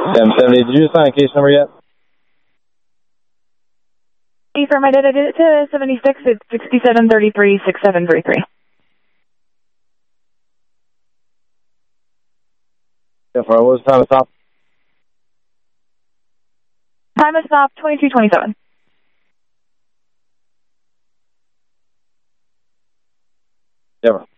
M70, did you assign a case number yet? Confirm I did. I did it to 76. It's 6733 6733. Yeah, what was the time of stop? Time of stop 2227. Yeah.